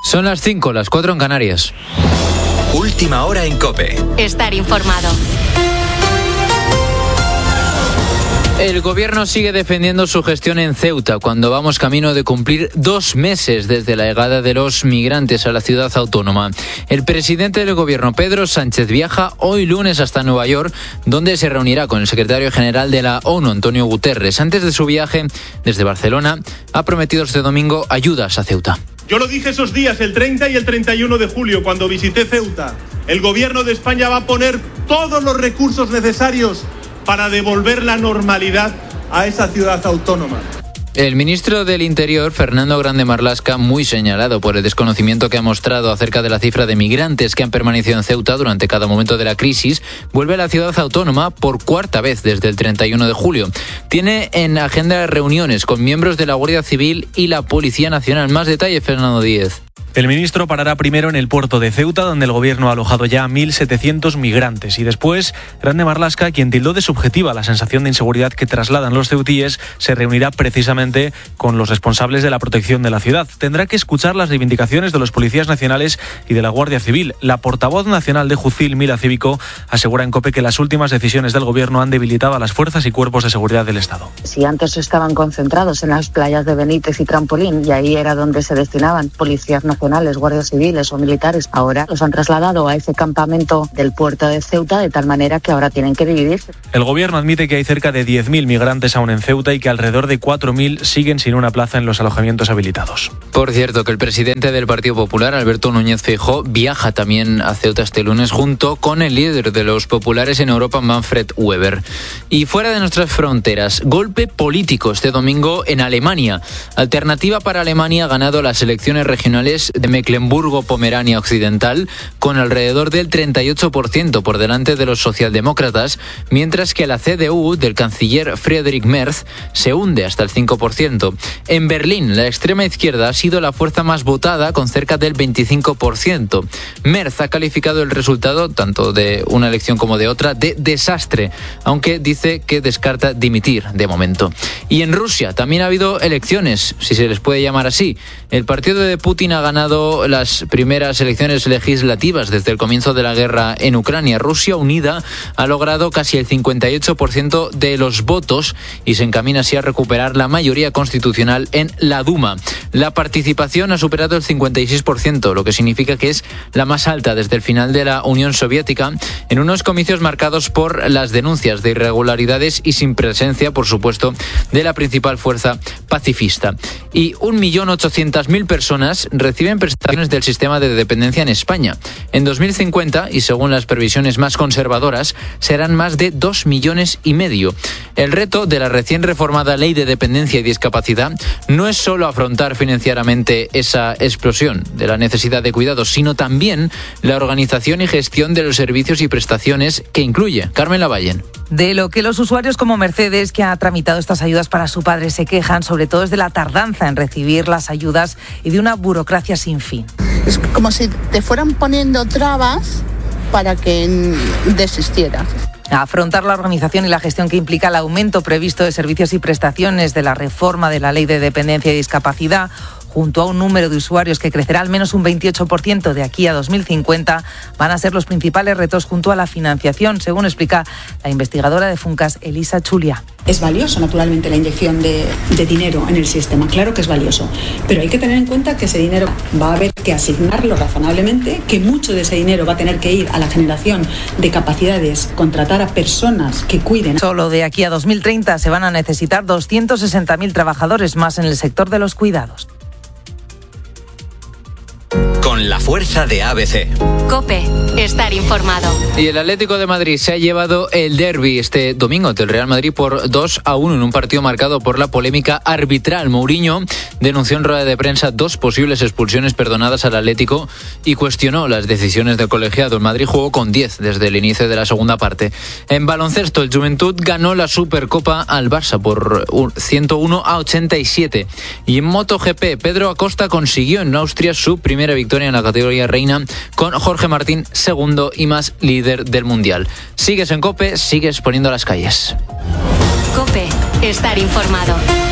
Son las 5, las 4 en Canarias. Última hora en COPE. Estar informado. El gobierno sigue defendiendo su gestión en Ceuta cuando vamos camino de cumplir 2 meses desde la llegada de los migrantes a la ciudad autónoma. El presidente del gobierno, Pedro Sánchez, viaja hoy lunes hasta Nueva York, donde se reunirá con el secretario general de la ONU, Antonio Guterres. Antes de su viaje desde Barcelona, ha prometido este domingo ayudas a Ceuta. Yo lo dije esos días, el 30 y el 31 de julio, cuando visité Ceuta. El gobierno de España va a poner todos los recursos necesarios para devolver la normalidad a esa ciudad autónoma. El ministro del Interior, Fernando Grande Marlaska, muy señalado por el desconocimiento que ha mostrado acerca de la cifra de migrantes que han permanecido en Ceuta durante cada momento de la crisis, vuelve a la ciudad autónoma por 4ª vez desde el 31 de julio. Tiene en agenda reuniones con miembros de la Guardia Civil y la Policía Nacional. Más detalle, Fernando Díez. El ministro parará primero en el puerto de Ceuta, donde el gobierno ha alojado ya a 1.700 migrantes. Y después, Grande Marlaska, quien tildó de subjetiva la sensación de inseguridad que trasladan los ceutíes, se reunirá precisamente con los responsables de la protección de la ciudad. Tendrá que escuchar las reivindicaciones de los policías nacionales y de la Guardia Civil. La portavoz nacional de Jucil, Mila Cívico, asegura en COPE que las últimas decisiones del gobierno han debilitado a las fuerzas y cuerpos de seguridad del Estado. Si antes estaban concentrados en las playas de Benítez y Trampolín, y ahí era donde se destinaban policías nacionales, guardias civiles o militares, ahora los han trasladado a ese campamento del puerto de Ceuta, de tal manera que ahora tienen que dividir. El gobierno admite que hay cerca de 10.000 migrantes aún en Ceuta y que alrededor de 4.000 siguen sin una plaza en los alojamientos habilitados. Por cierto, que el presidente del Partido Popular, Alberto Núñez Feijóo, viaja también a Ceuta este lunes junto con el líder de los populares en Europa, Manfred Weber. Y fuera de nuestras fronteras, golpe político este domingo en Alemania. Alternativa para Alemania ha ganado las elecciones regionales de Mecklemburgo-Pomerania Occidental con alrededor del 38% por delante de los socialdemócratas, mientras que la CDU del canciller Friedrich Merz se hunde hasta el 5%. En Berlín, la extrema izquierda ha sido la fuerza más votada con cerca del 25%. Merz ha calificado el resultado, tanto de una elección como de otra, de desastre, aunque dice que descarta dimitir de momento. Y en Rusia también ha habido elecciones, si se les puede llamar así. El partido de Putin ha ganado las primeras elecciones legislativas desde el comienzo de la guerra en Ucrania. Rusia Unida ha logrado casi el 58% de los votos y se encamina así a recuperar la mayoría constitucional en la Duma. La participación ha superado el 56%, lo que significa que es la más alta desde el final de la Unión Soviética, en unos comicios marcados por las denuncias de irregularidades y sin presencia, por supuesto, de la principal fuerza pacifista. Y 1.800.000 personas reciben prestaciones del sistema de dependencia en España. En 2050, y según las previsiones más conservadoras, serán más de 2,5 millones. El reto de la recién reformada Ley de Dependencia y Discapacidad no es solo afrontar financieramente esa explosión de la necesidad de cuidados, sino también la organización y gestión de los servicios y prestaciones que incluye. Carmen Lavallen. De lo que los usuarios como Mercedes, que ha tramitado estas ayudas para su padre, se quejan, sobre todo es de la tardanza en recibir las ayudas y de una burocracia sin fin. Es como si te fueran poniendo trabas para que desistieras. Afrontar la organización y la gestión que implica el aumento previsto de servicios y prestaciones de la reforma de la Ley de Dependencia y Discapacidad, junto a un número de usuarios que crecerá al menos un 28% de aquí a 2050, van a ser los principales retos junto a la financiación, según explica la investigadora de Funcas, Elisa Chulia. Es valioso, naturalmente, la inyección de dinero en el sistema, claro que es valioso, pero hay que tener en cuenta que ese dinero va a haber que asignarlo razonablemente, que mucho de ese dinero va a tener que ir a la generación de capacidades, contratar a personas que cuiden. Solo de aquí a 2030 se van a necesitar 260.000 trabajadores más en el sector de los cuidados. Con la fuerza de ABC. COPE, estar informado. Y el Atlético de Madrid se ha llevado el derbi este domingo ante el Real Madrid por 2-1 en un partido marcado por la polémica arbitral. Mourinho denunció en rueda de prensa 2 posibles expulsiones perdonadas al Atlético y cuestionó las decisiones del colegiado. El Madrid jugó con 10 desde el inicio de la segunda parte. En baloncesto, el Juventud ganó la Supercopa al Barça por 101-87. Y en MotoGP, Pedro Acosta consiguió en Austria su primera victoria en la categoría reina, con Jorge Martín segundo y más líder del Mundial. Sigues en COPE, sigues poniendo las calles. COPE, estar informado.